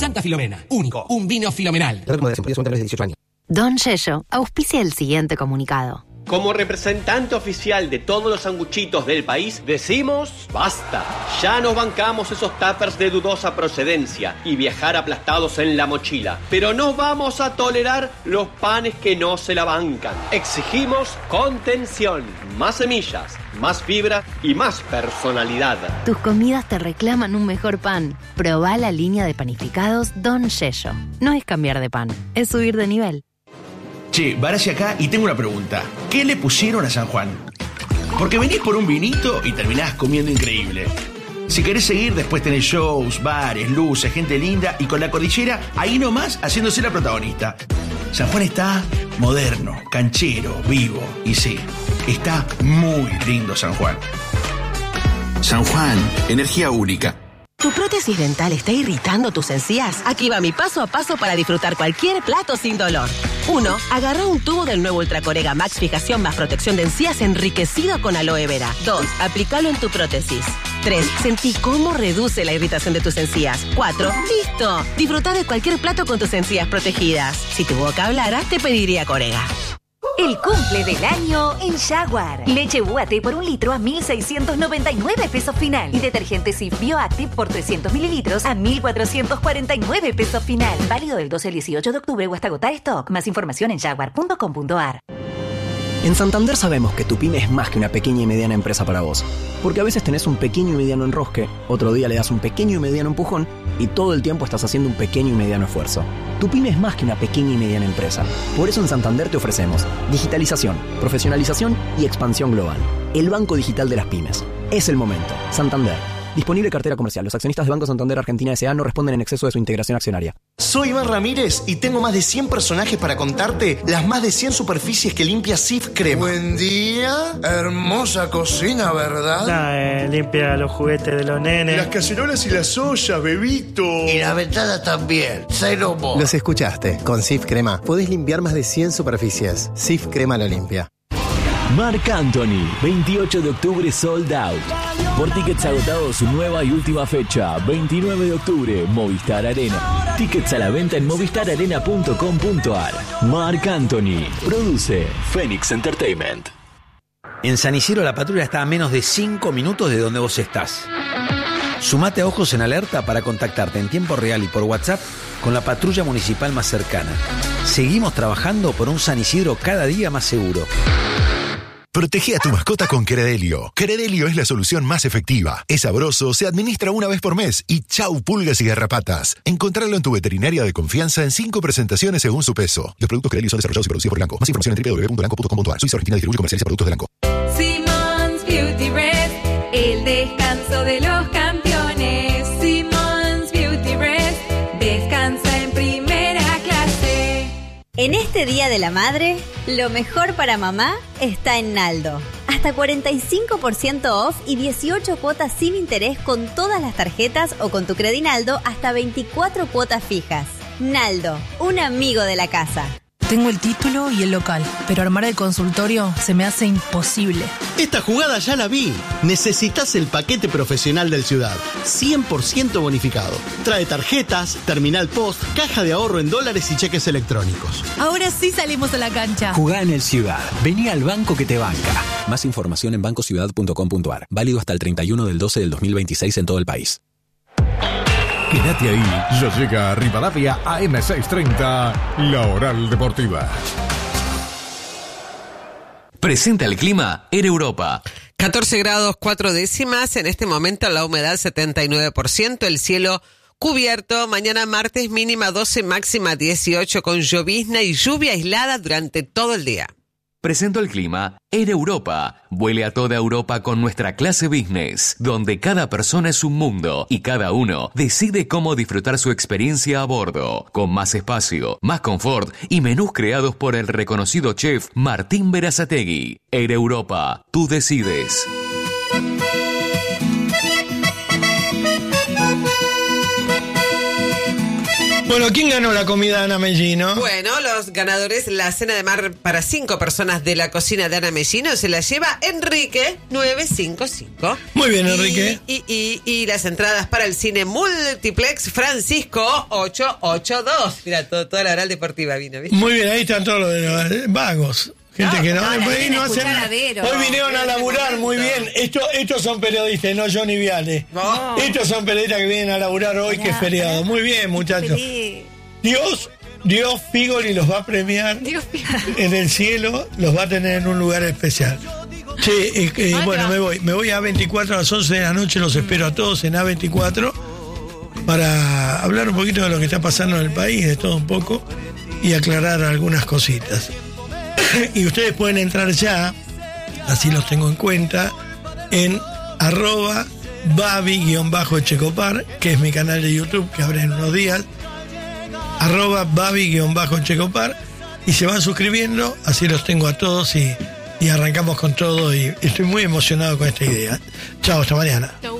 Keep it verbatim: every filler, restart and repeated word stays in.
Santa Filomena, único, un vino filomenal. Don Yello auspicia el siguiente comunicado. Como representante oficial de todos los sanguchitos del país, decimos basta. Ya nos bancamos esos tuppers de dudosa procedencia y viajar aplastados en la mochila. Pero no vamos a tolerar los panes que no se la bancan. Exigimos contención, más semillas, más fibra y más personalidad. Tus comidas te reclaman un mejor pan. Probá la línea de panificados Don Yello. No es cambiar de pan, es subir de nivel. Che, Barassi acá y tengo una pregunta. ¿Qué le pusieron a San Juan? Porque venís por un vinito y terminás comiendo increíble. Si querés seguir, después tenés shows, bares, luces, gente linda y con la cordillera ahí nomás haciéndose la protagonista. San Juan está moderno, canchero, vivo y sí, está muy lindo San Juan. San Juan, energía única. ¿Tu prótesis dental está irritando tus encías? Aquí va mi paso a paso para disfrutar cualquier plato sin dolor. uno. Agarra un tubo del nuevo Ultracorega Max Fijación más protección de encías enriquecido con aloe vera. dos. Aplícalo en tu prótesis. tres. Sentí cómo reduce la irritación de tus encías. cuatro. ¡Listo! Disfruta de cualquier plato con tus encías protegidas. Si tu boca hablara, te pediría Corega. El cumple del año en Jaguar. Leche U A T por un litro a mil seiscientos noventa y nueve pesos final. Y detergente Cif Bioactive por trescientos mililitros a mil cuatrocientos cuarenta y nueve pesos final. Válido del doce al dieciocho de octubre o hasta agotar stock. Más información en jaguar punto com punto a r. En Santander sabemos que tu pyme es más que una pequeña y mediana empresa para vos. Porque a veces tenés un pequeño y mediano enrosque, otro día le das un pequeño y mediano empujón y todo el tiempo estás haciendo un pequeño y mediano esfuerzo. Tu pyme es más que una pequeña y mediana empresa. Por eso en Santander te ofrecemos digitalización, profesionalización y expansión global. El banco digital de las pymes. Es el momento. Santander. Disponible cartera comercial. Los accionistas de Banco Santander Argentina S A no responden en exceso de su integración accionaria. Soy Iván Ramírez y tengo más de cien personajes para contarte las más de cien superficies que limpia Cif Crema. Buen día, hermosa cocina, ¿verdad? Nah, eh, limpia los juguetes de los nenes. Las cacerolas y las ollas, bebito. Y la ventana también, cero mo. Los escuchaste, con Cif Crema podés limpiar más de cien superficies. Cif Crema lo limpia. Marc Anthony, veintiocho de octubre sold out. Por tickets agotados, su nueva y última fecha, veintinueve de octubre, Movistar Arena. Tickets a la venta en movistar arena punto com punto a r. Marc Anthony, produce Phoenix Entertainment. En San Isidro la patrulla está a menos de cinco minutos de donde vos estás. Sumate a Ojos en Alerta para contactarte en tiempo real y por WhatsApp con la patrulla municipal más cercana. Seguimos trabajando por un San Isidro cada día más seguro. Protege a tu mascota con Credelio. Credelio es la solución más efectiva. Es sabroso, se administra una vez por mes y chau pulgas y garrapatas. Encontrarlo en tu veterinaria de confianza en cinco presentaciones según su peso. Los productos Credelio son desarrollados y producidos por Elanco. Más información en doble u doble u doble u punto elanco punto com punto a r. Suiza Argentina distribuye y comercializa productos de Elanco. Simmons Beauty Rest, el descanso de los campeones. Simmons Beauty Rest, descansa en primera clase. En este Día de la Madre, lo mejor para mamá está en Naldo. Hasta cuarenta y cinco por ciento off y dieciocho cuotas sin interés con todas las tarjetas o con tu Credinaldo hasta veinticuatro cuotas fijas. Naldo, un amigo de la casa. Tengo el título y el local, pero armar el consultorio se me hace imposible. Esta jugada ya la vi. Necesitas el paquete profesional del Ciudad, cien por ciento bonificado. Trae tarjetas, terminal post, caja de ahorro en dólares y cheques electrónicos. Ahora sí salimos a la cancha. Jugá en el Ciudad. Vení al banco que te banca. Más información en banco ciudad punto com punto a r. Válido hasta el treinta y uno del doce del dos mil veintiséis en todo el país. Quédate ahí, ya llega a Rivadavia A M seiscientos treinta, la Oral Deportiva. Presenta el clima en Europa. catorce grados cuatro décimas, en este momento la humedad setenta y nueve por ciento, el cielo cubierto. Mañana martes mínima doce, máxima dieciocho, con llovizna y lluvia aislada durante todo el día. Presento el clima en Europa. Vuele a toda Europa con nuestra clase business, donde cada persona es un mundo y cada uno decide cómo disfrutar su experiencia a bordo, con más espacio, más confort y menús creados por el reconocido chef Martín Berazategui. Air Europa, tú decides. Bueno, ¿quién ganó la comida de Ana Mellino? Bueno, los ganadores, la cena de mar para cinco personas de la cocina de Ana Mellino se la lleva Enrique nueve cinco cinco. Muy bien, y, Enrique. Y, y, y las entradas para el cine Multiplex Francisco ocho ocho dos. Mira, todo, toda la oral deportiva vino, ¿viste? Muy bien, ahí están todos los de los vagos. Gente No, que no, no, después ahí no vienen a hacen escuchar nada. a Vero. Hoy vinieron a laburar, muy bien. Esto, estos son periodistas, no Johnny Viale. No. Estos son periodistas que vienen a laburar hoy, que es feriado. Muy bien, muchachos. Dios, Dios Figoli los va a premiar en el cielo, los va a tener en un lugar especial. Che, eh, eh, bueno, me voy. Me voy a A veinticuatro a las once de la noche, los espero a todos en A veinticuatro para hablar un poquito de lo que está pasando en el país, de todo un poco, y aclarar algunas cositas. Y ustedes pueden entrar ya, así los tengo en cuenta, en arroba babi-checopar, que es mi canal de YouTube que abre en unos días, arroba babi-checopar, y se van suscribiendo, así los tengo a todos y, y arrancamos con todo, y estoy muy emocionado con esta idea. Chao, hasta mañana. Chau.